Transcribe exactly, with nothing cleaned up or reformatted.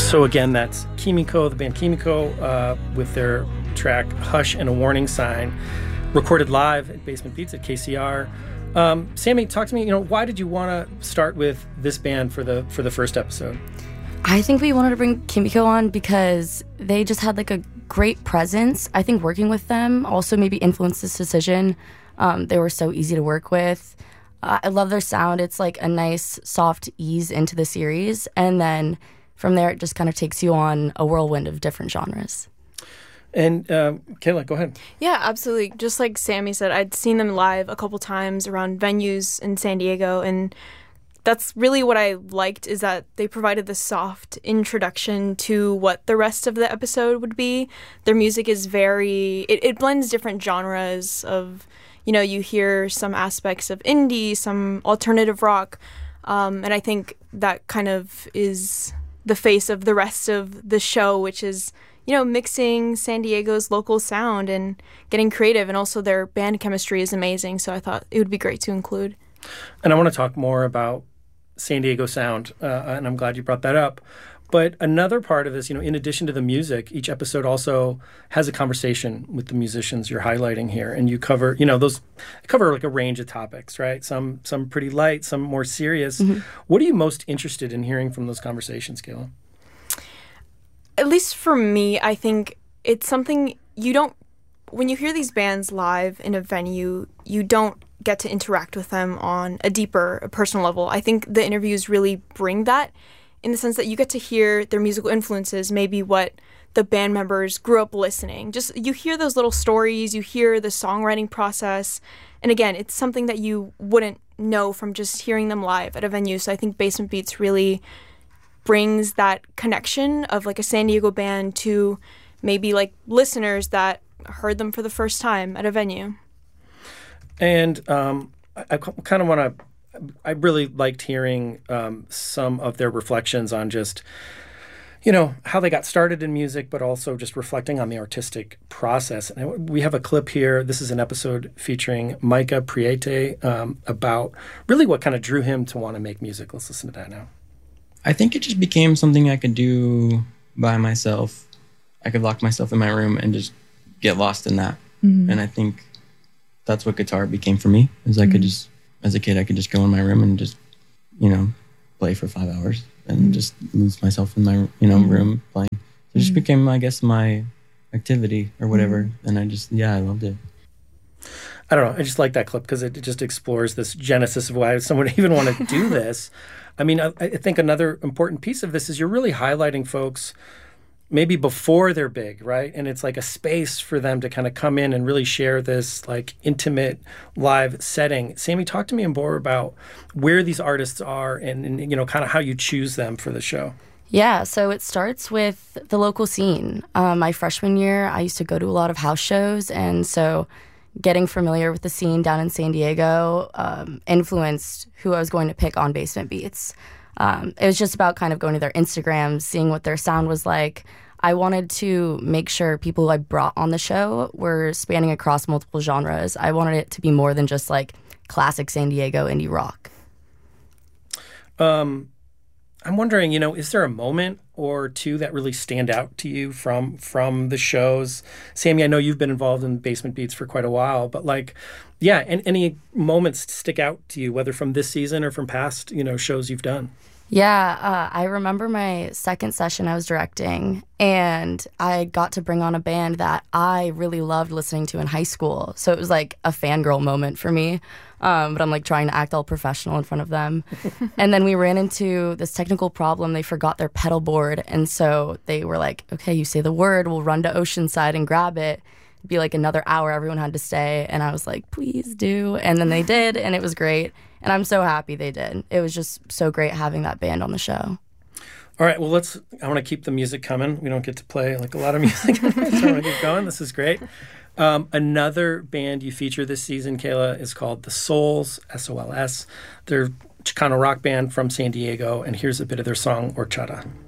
So again, that's Kimiko, the band Kimiko, uh, with their track Hush and a Warning Sign, recorded live at Basement Beats at K C R. Um, Sammy, talk to me, you know, why did you want to start with this band for the for the first episode? I think we wanted to bring Kimiko on because they just had like a great presence. I think working with them also maybe influenced this decision. Um, they were so easy to work with. Uh, I love their sound. It's like a nice, soft ease into the series. And then from there, it just kind of takes you on a whirlwind of different genres. And uh, Kayla, go ahead. Yeah, absolutely. Just like Sammy said, I'd seen them live a couple times around venues in San Diego, and that's really what I liked, is that they provided this soft introduction to what the rest of the episode would be. Their music is very, it, it blends different genres of, you know, you hear some aspects of indie, some alternative rock, um, and I think that kind of is the face of the rest of the show, which is, you know, mixing San Diego's local sound and getting creative, and also their band chemistry is amazing, so I thought it would be great to include. And I want to talk more about San Diego sound, uh, and I'm glad you brought that up. But another part of this, you know, in addition to the music, each episode also has a conversation with the musicians you're highlighting here, and you cover, you know, those cover like a range of topics, right? Some some pretty light, some more serious. Mm-hmm. What are you most interested in hearing from those conversations, Kayla? At least for me, I think it's something you don't, when you hear these bands live in a venue, you don't get to interact with them on a deeper, a personal level. I think the interviews really bring that, in the sense that you get to hear their musical influences, maybe what the band members grew up listening. Just, you hear those little stories, you hear the songwriting process, and again, it's something that you wouldn't know from just hearing them live at a venue. So I think Basement Beats really brings that connection of like a San Diego band to maybe like listeners that heard them for the first time at a venue. And um, I, I kind of want to, I really liked hearing um, some of their reflections on just, you know, how they got started in music, but also just reflecting on the artistic process. And we have a clip here. This is an episode featuring Micah Priete um, about really what kind of drew him to want to make music. Let's listen to that now. I think it just became something I could do by myself. I could lock myself in my room and just get lost in that. Mm-hmm. And I think that's what guitar became for me, is I mm-hmm. could just, as a kid, I could just go in my room and just, you know, play for five hours and mm-hmm. just lose myself in my, you know, mm-hmm. room playing. So it just mm-hmm. became, I guess, my activity or whatever. Mm-hmm. And I just, yeah, I loved it. I don't know. I just like that clip because it just explores this genesis of why someone would even want to do this. I mean, I, I think another important piece of this is you're really highlighting folks maybe before they're big, right? And it's like a space for them to kind of come in and really share this like intimate live setting. Sammy, talk to me more about where these artists are and, and you know, kind of how you choose them for the show. Yeah, so it starts with the local scene. Um, my freshman year, I used to go to a lot of house shows, and so getting familiar with the scene down in San Diego um, influenced who I was going to pick on Basement Beats. Um, it was just about kind of going to their Instagrams, seeing what their sound was like. I wanted to make sure people who I brought on the show were spanning across multiple genres. I wanted it to be more than just like classic San Diego indie rock. Um, I'm wondering, you know, is there a moment or two that really stand out to you from from the shows? Sammy, I know you've been involved in Basement Beats for quite a while, but like, yeah, and any moments stick out to you, whether from this season or from past, you know, shows you've done? Yeah, uh, I remember my second session I was directing, and I got to bring on a band that I really loved listening to in high school. So it was like a fangirl moment for me, um, but I'm like trying to act all professional in front of them. And then we ran into this technical problem. They forgot their pedal board, and so they were like, okay, you say the word, we'll run to Oceanside and grab it. It'd be like another hour, everyone had to stay, and I was like, please do. And then they did, and it was great. And I'm so happy they did. It was just so great having that band on the show. All right, well, let's, I want to keep the music coming. We don't get to play like a lot of music, so I want to keep going. This is great. Um, another band you feature this season, Kayla, is called The Souls, S O L S. They're a Chicano rock band from San Diego, and here's a bit of their song, Horchata.